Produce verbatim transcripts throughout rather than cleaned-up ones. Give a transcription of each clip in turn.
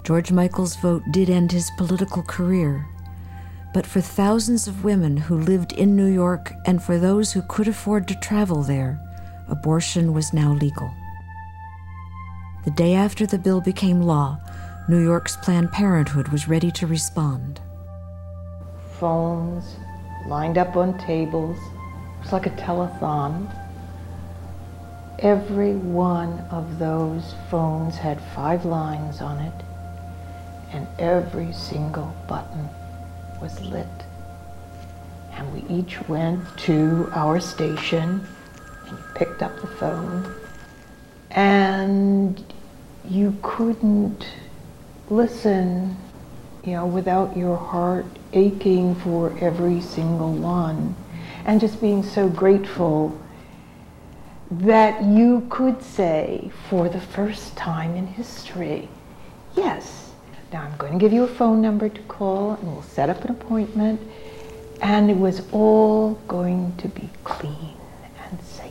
George Michael's vote did end his political career, but for thousands of women who lived in New York and for those who could afford to travel there, abortion was now legal. The day after the bill became law, New York's Planned Parenthood was ready to respond. Phones lined up on tables. It was like a telethon. Every one of those phones had five lines on it, and every single button was lit. And we each went to our station and picked up the phone, and you couldn't listen, you know, without your heart aching for every single one, and just being so grateful that you could say for the first time in history, yes, now I'm going to give you a phone number to call and we'll set up an appointment, and it was all going to be clean and safe.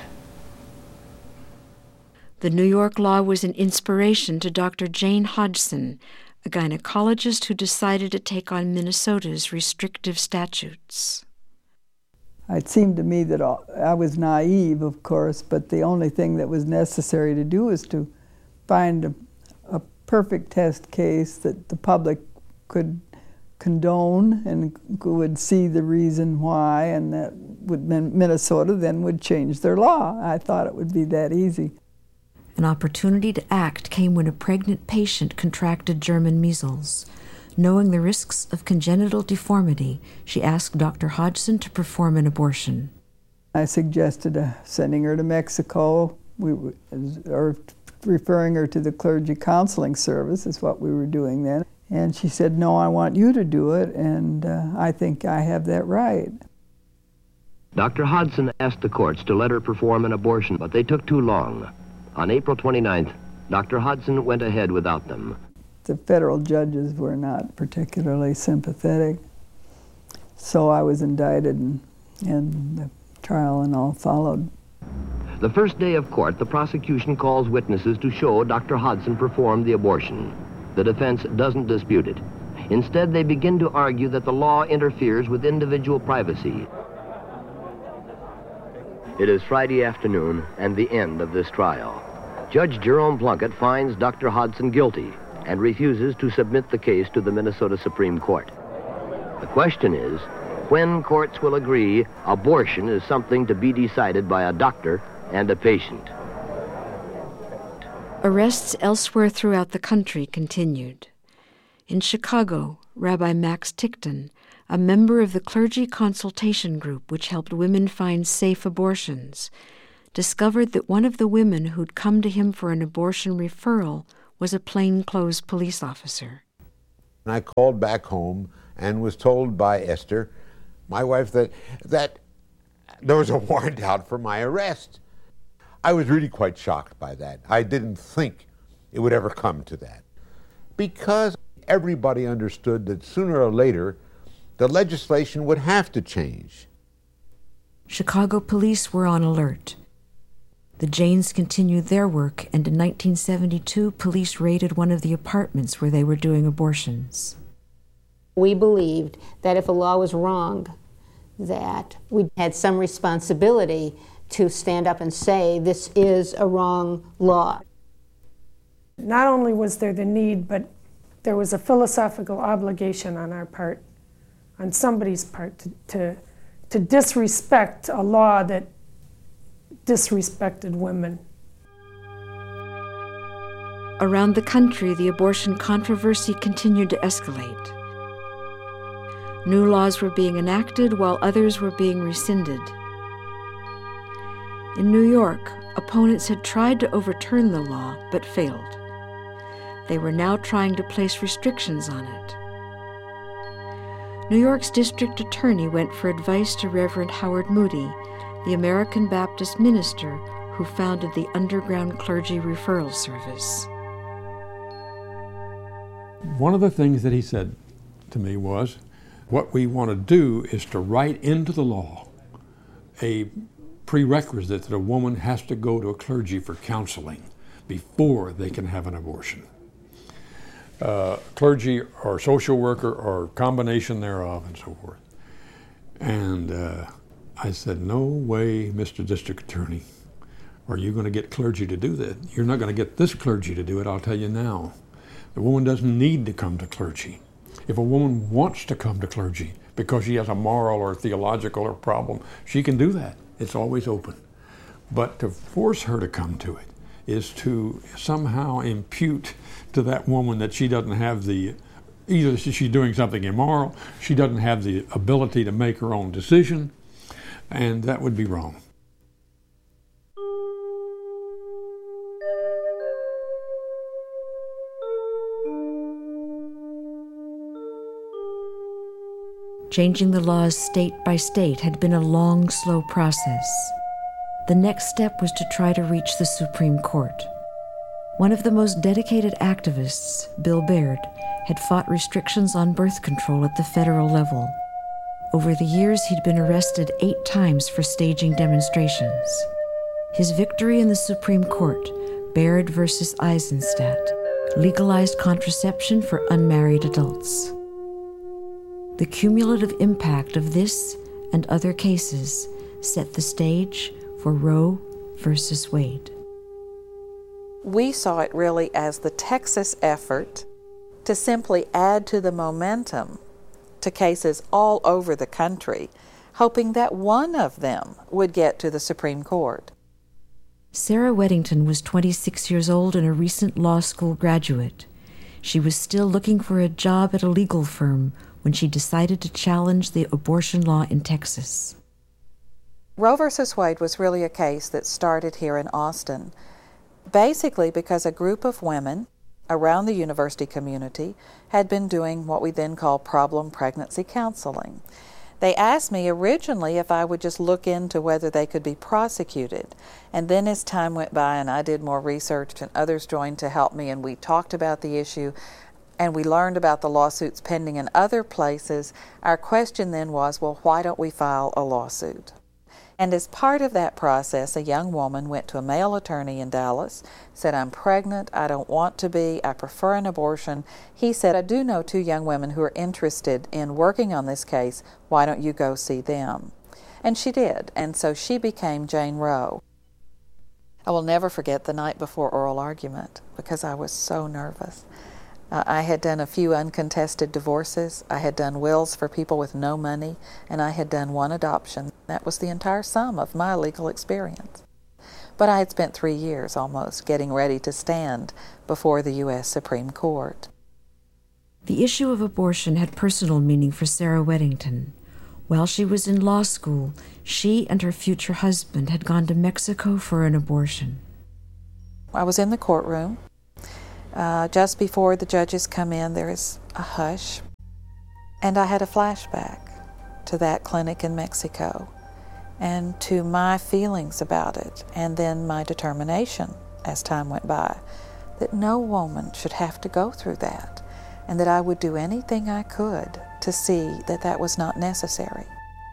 The New York law was an inspiration to Doctor Jane Hodgson, a gynecologist who decided to take on Minnesota's restrictive statutes. It seemed to me that I was naive, of course, but the only thing that was necessary to do was to find a, a perfect test case that the public could condone and would see the reason why, and that would, Minnesota then would change their law. I thought it would be that easy. An opportunity to act came when a pregnant patient contracted German measles. Knowing the risks of congenital deformity, she asked Doctor Hodgson to perform an abortion. I suggested uh, sending her to Mexico, we were, or referring her to the clergy counseling service is what we were doing then. And she said, no, I want you to do it, and uh, I think I have that right. Doctor Hodgson asked the courts to let her perform an abortion, but they took too long. On April twenty-ninth, Doctor Hodgson went ahead without them. The federal judges were not particularly sympathetic, so I was indicted, and, and the trial and all followed. The first day of court, the prosecution calls witnesses to show Doctor Hodgson performed the abortion. The defense doesn't dispute it. Instead, they begin to argue that the law interferes with individual privacy. It is Friday afternoon and the end of this trial. Judge Jerome Plunkett finds Doctor Hodgson guilty and refuses to submit the case to the Minnesota Supreme Court. The question is, when courts will agree abortion is something to be decided by a doctor and a patient. Arrests elsewhere throughout the country continued. In Chicago, Rabbi Max Tickton, a member of the clergy consultation group which helped women find safe abortions, discovered that one of the women who'd come to him for an abortion referral was a plainclothes police officer. I called back home and was told by Esther, my wife, that, that there was a warrant out for my arrest. I was really quite shocked by that. I didn't think it would ever come to that, because everybody understood that sooner or later the legislation would have to change. Chicago police were on alert. The Janes continued their work, and in nineteen seventy-two, police raided one of the apartments where they were doing abortions. We believed that if a law was wrong, that we had some responsibility to stand up and say, this is a wrong law. Not only was there the need, but there was a philosophical obligation on our part, on somebody's part, to, to, to disrespect a law that disrespected women. Around the country, the abortion controversy continued to escalate. New laws were being enacted while others were being rescinded. In New York, opponents had tried to overturn the law but failed. They were now trying to place restrictions on it. New York's district attorney went for advice to Reverend Howard Moody, the American Baptist minister who founded the Underground Clergy Referral Service. One of the things that he said to me was, what we want to do is to write into the law a prerequisite that a woman has to go to a clergy for counseling before they can have an abortion. uh, clergy or social worker or combination thereof and so forth. And uh, I said, no way, Mister District Attorney, are you going to get clergy to do that? You're not going to get this clergy to do it, I'll tell you now. The woman doesn't need to come to clergy. If a woman wants to come to clergy because she has a moral or theological or problem, she can do that. It's always open. But to force her to come to it is to somehow impute to that woman that she doesn't have the, either she's doing something immoral, she doesn't have the ability to make her own decision, and that would be wrong. Changing the laws state by state had been a long, slow process. The next step was to try to reach the Supreme Court. One of the most dedicated activists, Bill Baird, had fought restrictions on birth control at the federal level. Over the years, he'd been arrested eight times for staging demonstrations. His victory in the Supreme Court, Baird versus Eisenstadt, legalized contraception for unmarried adults. The cumulative impact of this and other cases set the stage for Roe versus Wade. We saw it really as the Texas effort to simply add to the momentum to cases all over the country, hoping that one of them would get to the Supreme Court. Sarah Weddington was twenty-six years old and a recent law school graduate. She was still looking for a job at a legal firm when she decided to challenge the abortion law in Texas. Roe versus Wade was really a case that started here in Austin, basically because a group of women around the university community had been doing what we then call problem pregnancy counseling. They asked me originally if I would just look into whether they could be prosecuted. And then as time went by and I did more research and others joined to help me and we talked about the issue and we learned about the lawsuits pending in other places, our question then was, well, why don't we file a lawsuit? And as part of that process, a young woman went to a male attorney in Dallas, said, I'm pregnant, I don't want to be, I prefer an abortion. He said, I do know two young women who are interested in working on this case, why don't you go see them? And she did, and so she became Jane Roe. I will never forget the night before oral argument because I was so nervous. Uh, I had done a few uncontested divorces, I had done wills for people with no money, and I had done one adoption. That was the entire sum of my legal experience. But I had spent three years almost getting ready to stand before the U S Supreme Court. The issue of abortion had personal meaning for Sarah Weddington. While she was in law school, she and her future husband had gone to Mexico for an abortion. I was in the courtroom. Uh, just before the judges come in, there is a hush. And I had a flashback to that clinic in Mexico and to my feelings about it, and then my determination as time went by that no woman should have to go through that, and that I would do anything I could to see that that was not necessary.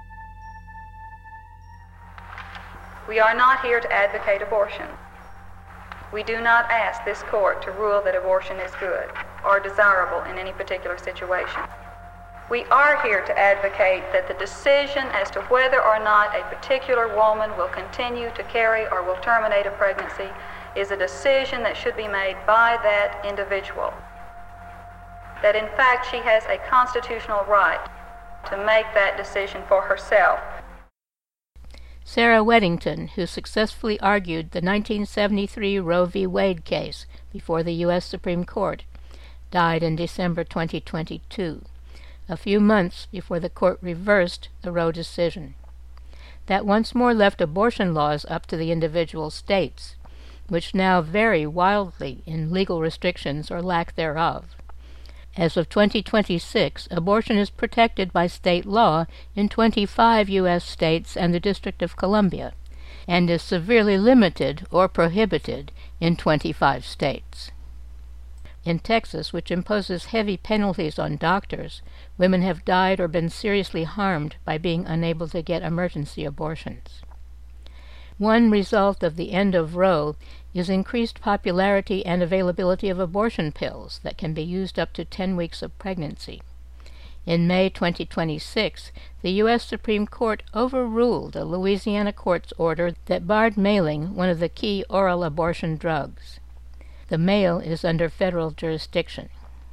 We are not here to advocate abortion. We do not ask this court to rule that abortion is good or desirable in any particular situation. We are here to advocate that the decision as to whether or not a particular woman will continue to carry or will terminate a pregnancy is a decision that should be made by that individual. That in fact she has a constitutional right to make that decision for herself. Sarah Weddington, who successfully argued the nineteen seventy-three Roe v. Wade case before the U S Supreme Court, died in December twenty twenty-two, a few months before the court reversed the Roe decision. That once more left abortion laws up to the individual states, which now vary wildly in legal restrictions or lack thereof. As of twenty twenty-six, abortion is protected by state law in twenty-five U S states and the District of Columbia, and is severely limited or prohibited in twenty-five states. In Texas, which imposes heavy penalties on doctors, women have died or been seriously harmed by being unable to get emergency abortions. One result of the end of Roe is increased popularity and availability of abortion pills that can be used up to ten weeks of pregnancy. In May twenty twenty-six, the U S Supreme Court overruled a Louisiana court's order that barred mailing one of the key oral abortion drugs. The mail is under federal jurisdiction.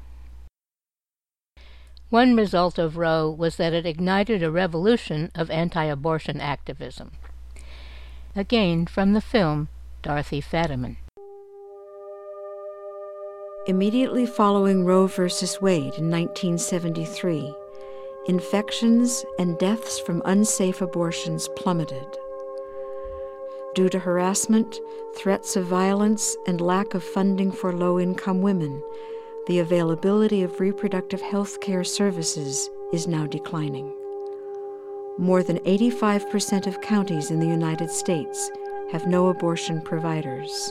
One result of Roe was that it ignited a revolution of anti-abortion activism. Again, from the film, Dorothy Fadiman. Immediately following Roe v. Wade in nineteen seventy-three, infections and deaths from unsafe abortions plummeted. Due to harassment, threats of violence, and lack of funding for low-income women, the availability of reproductive health care services is now declining. More than eighty-five percent of counties in the United States have no abortion providers.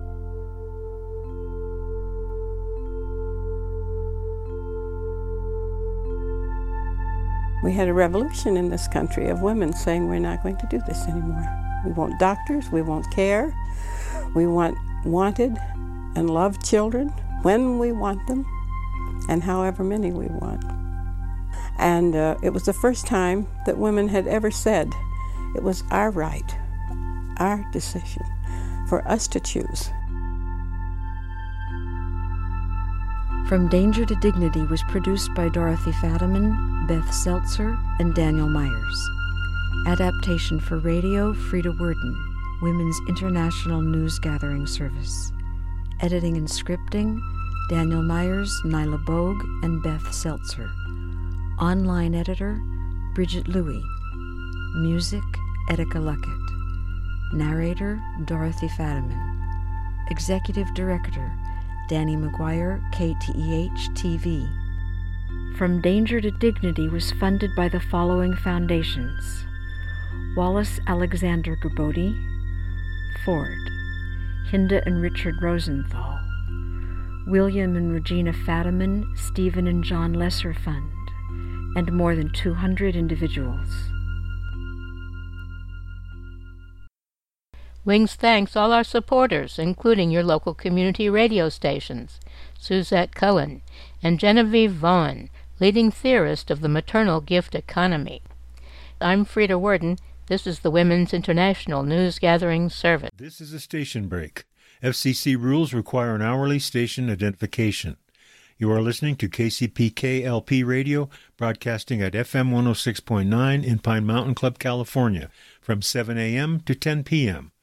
We had a revolution in this country of women saying we're not going to do this anymore. We want doctors, we want care, we want wanted and loved children when we want them and however many we want. And uh, it was the first time that women had ever said it was our right, our decision, for us to choose. From Danger to Dignity was produced by Dorothy Fadiman, Beth Seltzer, and Daniel Myers. Adaptation for radio, Frida Worden, Women's International News Gathering Service. Editing and scripting, Daniel Myers, Nyla Bogue, and Beth Seltzer. Online editor, Bridget Louie. Music, Etika Luckett. Narrator, Dorothy Fadiman. Executive Director, Danny McGuire, K T E H T V. From Danger to Dignity was funded by the following foundations: Wallace Alexander Gerbode, Ford, Hinda and Richard Rosenthal, William and Regina Fadiman, Stephen and John Lesser Fund, and more than two hundred individuals. Wings thanks all our supporters, including your local community radio stations, Suzette Cullen and Genevieve Vaughn, leading theorist of the maternal gift economy. I'm Frida Worden. This is the Women's International News Gathering Service. This is a station break. F C C rules require an hourly station identification. You are listening to K C P K L P Radio, broadcasting at F M one oh six point nine in Pine Mountain Club, California, from seven a.m. to ten p.m.